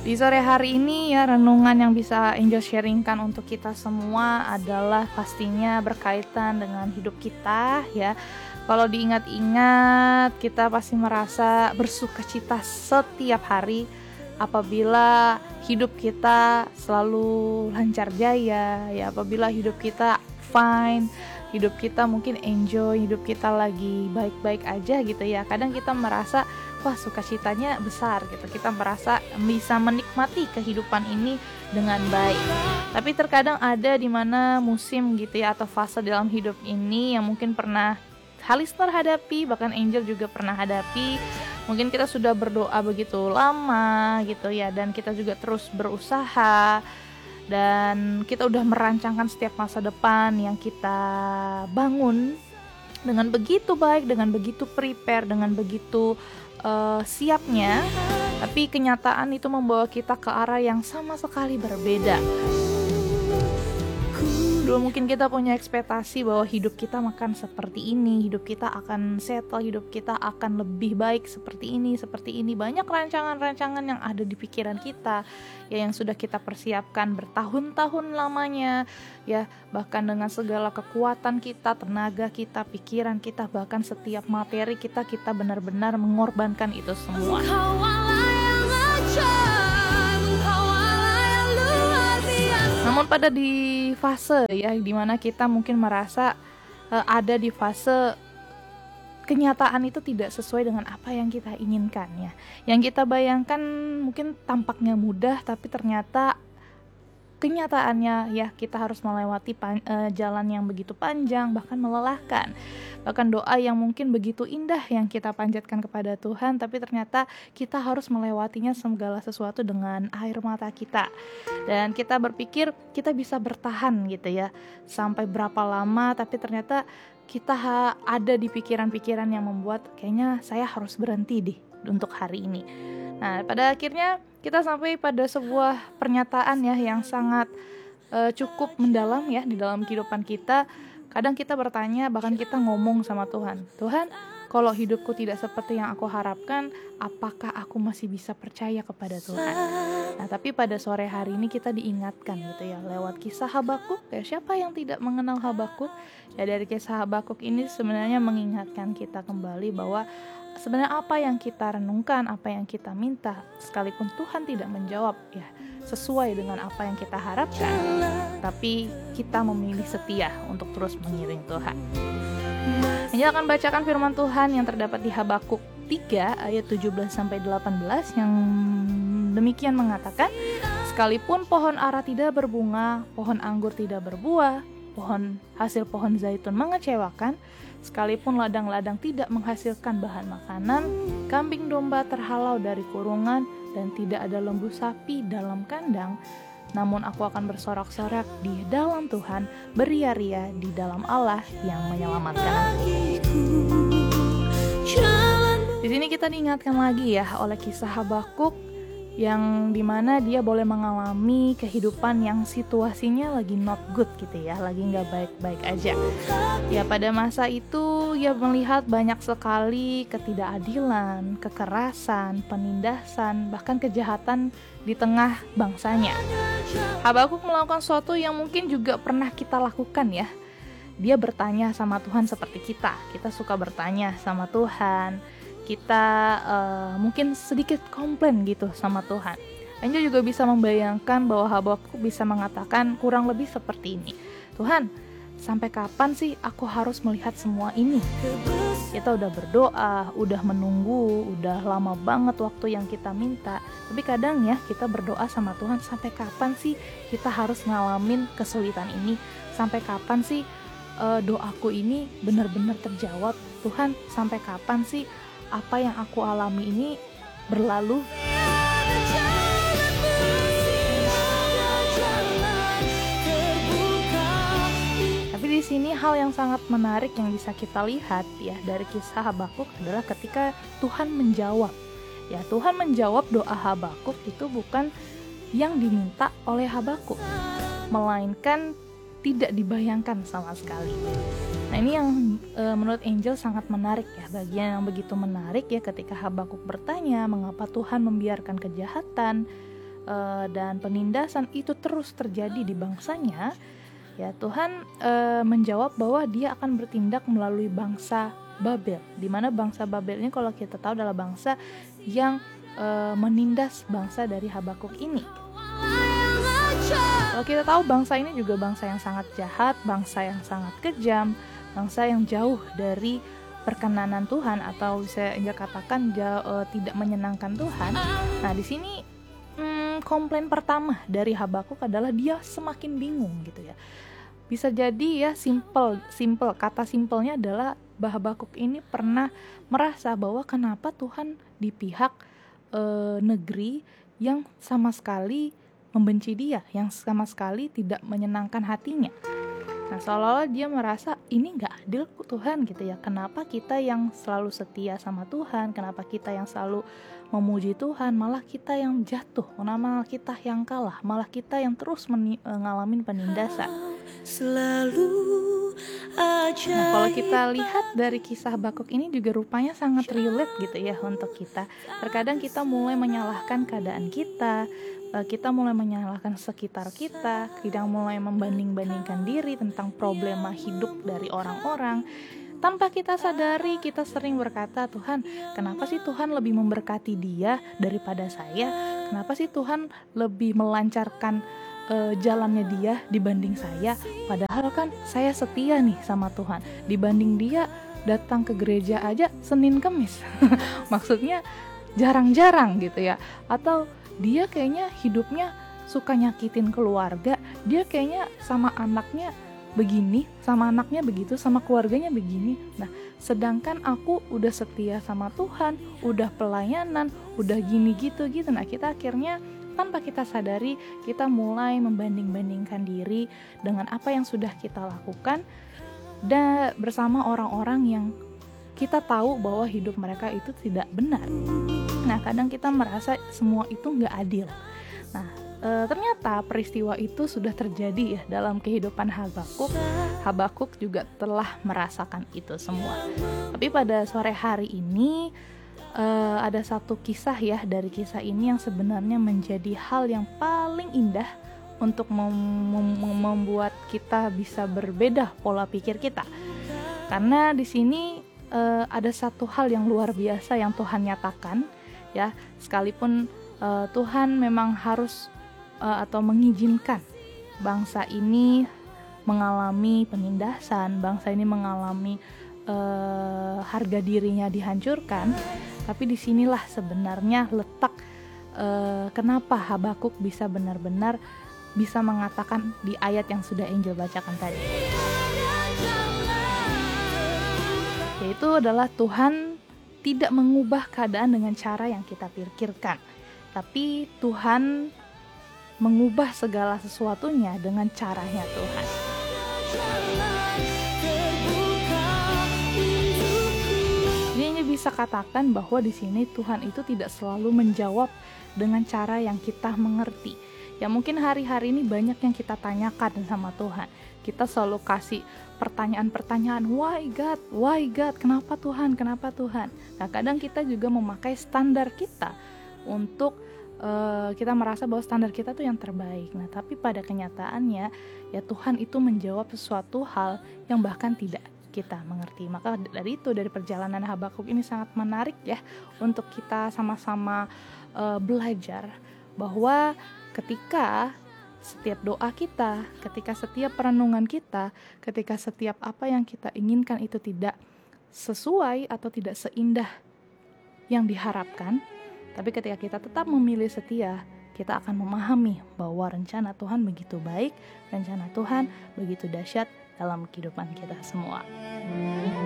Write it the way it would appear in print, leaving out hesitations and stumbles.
Di sore hari ini ya, renungan yang bisa Angel sharingkan untuk kita semua adalah pastinya berkaitan dengan hidup kita ya. Kalau diingat-ingat, kita pasti merasa bersukacita setiap hari apabila hidup kita selalu lancar jaya ya, apabila hidup kita fine, hidup kita mungkin enjoy, hidup kita lagi baik-baik aja gitu ya. Kadang kita merasa wah, sukacitanya besar gitu. Kita merasa bisa menikmati kehidupan ini dengan baik. Tapi terkadang ada di mana musim gitu ya, atau fase dalam hidup ini yang mungkin pernah Halister hadapi, bahkan Angel juga pernah hadapi. Mungkin kita sudah berdoa begitu lama gitu ya, dan kita juga terus berusaha, dan kita udah merancangkan setiap masa depan yang kita bangun dengan begitu baik, dengan begitu prepare, dengan begitu siapnya. Tapi kenyataan itu membawa kita ke arah yang sama sekali berbeda. Dulu mungkin kita punya ekspektasi bahwa hidup kita akan seperti ini, hidup kita akan settle, hidup kita akan lebih baik seperti ini, seperti ini. Banyak rancangan-rancangan yang ada di pikiran kita ya, yang sudah kita persiapkan bertahun-tahun lamanya ya, bahkan dengan segala kekuatan kita, tenaga kita, pikiran kita, bahkan setiap materi kita benar-benar mengorbankan itu semua. Namun pada di fase ya dimana kita mungkin merasa ada di fase kenyataan itu tidak sesuai dengan apa yang kita inginkan ya. Yang kita bayangkan mungkin tampaknya mudah, tapi ternyata kenyataannya ya kita harus melewati jalan yang begitu panjang, bahkan melelahkan. Bahkan doa yang mungkin begitu indah yang kita panjatkan kepada Tuhan, tapi ternyata kita harus melewatinya segala sesuatu dengan air mata kita. Dan kita berpikir kita bisa bertahan gitu ya, sampai berapa lama, tapi ternyata kita ada di pikiran-pikiran yang membuat kayaknya saya harus berhenti deh untuk hari ini. Nah, pada akhirnya kita sampai pada sebuah pernyataan ya yang sangat cukup mendalam ya di dalam kehidupan kita. Kadang kita bertanya, bahkan kita ngomong sama Tuhan, Tuhan, kalau hidupku tidak seperti yang aku harapkan, apakah aku masih bisa percaya kepada Tuhan? Nah, tapi pada sore hari ini kita diingatkan gitu ya, lewat kisah Habakuk. Ya, siapa yang tidak mengenal Habakuk? Ya, dari kisah Habakuk ini sebenarnya mengingatkan kita kembali bahwa sebenarnya apa yang kita renungkan, apa yang kita minta, sekalipun Tuhan tidak menjawab ya sesuai dengan apa yang kita harapkan, tapi kita memilih setia untuk terus mengiring Tuhan. Ini akan bacakan firman Tuhan yang terdapat di Habakuk 3 ayat 17-18 yang demikian mengatakan, sekalipun pohon ara tidak berbunga, pohon anggur tidak berbuah, hasil pohon zaitun mengecewakan, sekalipun ladang-ladang tidak menghasilkan bahan makanan, kambing domba terhalau dari kurungan, dan tidak ada lembu sapi dalam kandang, namun aku akan bersorak-sorak di dalam Tuhan, beria-ria di dalam Allah yang menyelamatkan aku. Di sini kita diingatkan lagi ya oleh kisah Habakuk, yang dimana dia boleh mengalami kehidupan yang situasinya lagi not good gitu ya, lagi gak baik-baik aja ya. Pada masa itu ia melihat banyak sekali ketidakadilan, kekerasan, penindasan, bahkan kejahatan di tengah bangsanya. Habakuk melakukan sesuatu yang mungkin juga pernah kita lakukan ya. Dia bertanya sama Tuhan seperti kita suka bertanya sama Tuhan. Kita mungkin sedikit komplain gitu sama Tuhan. Angel juga bisa membayangkan bahwa Habakuk bisa mengatakan kurang lebih seperti ini, Tuhan, sampai kapan sih aku harus melihat semua ini? Kita udah berdoa, udah menunggu, udah lama banget waktu yang kita minta. Tapi kadang ya kita berdoa sama Tuhan, sampai kapan sih kita harus ngalamin kesulitan ini? Sampai kapan sih doaku ini benar-benar terjawab? Tuhan, sampai kapan sih apa yang aku alami ini berlalu? Tapi di sini hal yang sangat menarik yang bisa kita lihat ya dari kisah Habakuk adalah ketika Tuhan menjawab. Ya, Tuhan menjawab doa Habakuk itu bukan yang diminta oleh Habakuk, melainkan tidak dibayangkan sama sekali. Nah, ini yang menurut Angel sangat menarik ya, bagian yang begitu menarik ya ketika Habakuk bertanya mengapa Tuhan membiarkan kejahatan, dan penindasan itu terus terjadi di bangsanya, ya Tuhan menjawab bahwa Dia akan bertindak melalui bangsa Babel, di mana bangsa Babel ini kalau kita tahu adalah bangsa yang menindas bangsa dari Habakuk ini. Kalau kita tahu bangsa ini juga bangsa yang sangat jahat, bangsa yang sangat kejam, bangsa yang jauh dari perkenanan Tuhan, atau bisa katakan tidak menyenangkan Tuhan. Nah, di sini komplain pertama dari Habakuk adalah dia semakin bingung gitu ya. Bisa jadi ya simple kata simpelnya adalah Habakuk ini pernah merasa bahwa kenapa Tuhan di pihak negeri yang sama sekali membenci dia, yang sama sekali tidak menyenangkan hatinya. Nah, seolah-olah dia merasa ini gak adil Tuhan gitu ya. Kenapa kita yang selalu setia sama Tuhan, kenapa kita yang selalu memuji Tuhan, malah kita yang jatuh, malah kita yang kalah, malah kita yang terus ngalamin penindasan. Nah, kalau kita lihat dari kisah Habakuk ini juga rupanya sangat relate gitu ya untuk kita. Terkadang kita mulai menyalahkan keadaan kita mulai menyalahkan sekitar kita mulai membanding-bandingkan diri tentang problema hidup dari orang-orang. Tanpa kita sadari, kita sering berkata, Tuhan, kenapa sih Tuhan lebih memberkati dia daripada saya? Kenapa sih Tuhan lebih melancarkan jalannya dia dibanding saya? Padahal kan saya setia nih sama Tuhan. Dibanding dia datang ke gereja aja Senin Kemis. Maksudnya jarang-jarang gitu ya. Atau dia kayaknya hidupnya suka nyakitin keluarga. Dia kayaknya sama anaknya begini, sama anaknya begitu, sama keluarganya begini. Nah, sedangkan aku udah setia sama Tuhan, udah pelayanan, udah gini gitu. Nah, kita akhirnya tanpa kita sadari, kita mulai membanding-bandingkan diri dengan apa yang sudah kita lakukan dan bersama orang-orang yang kita tahu bahwa hidup mereka itu tidak benar. Nah, kadang kita merasa semua itu nggak adil. Nah, ternyata peristiwa itu sudah terjadi ya dalam kehidupan Habakuk. Habakuk juga telah merasakan itu semua. Tapi pada sore hari ini ada satu kisah ya dari kisah ini yang sebenarnya menjadi hal yang paling indah untuk membuat kita bisa berbeda pola pikir kita. Karena di sini ada satu hal yang luar biasa yang Tuhan nyatakan ya, sekalipun Tuhan memang harus atau mengizinkan bangsa ini mengalami penindasan, bangsa ini mengalami harga dirinya dihancurkan, tapi disinilah sebenarnya letak kenapa Habakuk bisa benar-benar bisa mengatakan di ayat yang sudah Angel bacakan tadi, yaitu adalah Tuhan tidak mengubah keadaan dengan cara yang kita pikirkan, tapi Tuhan mengubah segala sesuatunya dengan caranya Tuhan. Jadi ini bisa katakan bahwa di sini Tuhan itu tidak selalu menjawab dengan cara yang kita mengerti. Ya mungkin hari-hari ini banyak yang kita tanyakan sama Tuhan. Kita selalu kasih pertanyaan-pertanyaan, why God, kenapa Tuhan? Nah, kadang kita juga memakai standar kita untuk kita merasa bahwa standar kita tuh yang terbaik. Nah, tapi pada kenyataannya ya Tuhan itu menjawab sesuatu hal yang bahkan tidak kita mengerti. Maka dari perjalanan Habakuk ini sangat menarik ya untuk kita sama-sama belajar bahwa ketika setiap doa kita, ketika setiap perenungan kita, ketika setiap apa yang kita inginkan itu tidak sesuai atau tidak seindah yang diharapkan, tapi ketika kita tetap memilih setia, kita akan memahami bahwa rencana Tuhan begitu baik, rencana Tuhan begitu dahsyat dalam kehidupan kita semua.